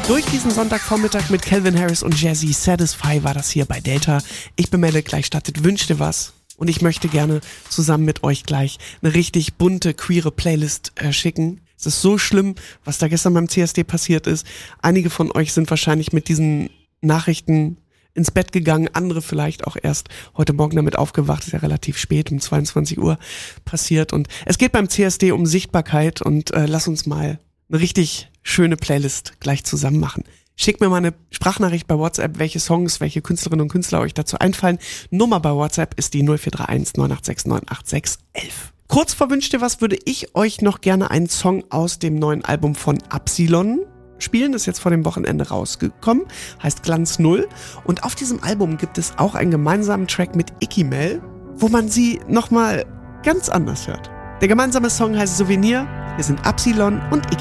Durch diesen Sonntagvormittag mit Calvin Harris und Jazzy Satisfy war das hier bei Delta. Ich bin Melle, gleich startet Wünsch dir was. Und ich möchte gerne zusammen mit euch gleich eine richtig bunte, queere Playlist schicken. Es ist so schlimm, was da gestern beim CSD passiert ist. Einige von euch sind wahrscheinlich mit diesen Nachrichten ins Bett gegangen, andere vielleicht auch erst heute Morgen damit aufgewacht. Ist ja relativ spät, um 22 Uhr passiert. Und es geht beim CSD um Sichtbarkeit und lass uns mal eine richtig schöne Playlist gleich zusammen machen. Schickt mir mal eine Sprachnachricht bei WhatsApp, welche Songs, welche Künstlerinnen und Künstler euch dazu einfallen. Nummer bei WhatsApp ist die 0431 986 986 11. Kurz vor Wünsch dir was würde ich euch noch gerne einen Song aus dem neuen Album von Absilon spielen. Das ist jetzt vor dem Wochenende rausgekommen. Heißt Glanz Null. Und auf diesem Album gibt es auch einen gemeinsamen Track mit Ikimel, wo man sie nochmal ganz anders hört. Der gemeinsame Song heißt Souvenir. Wir sind Absilon und Ikimel.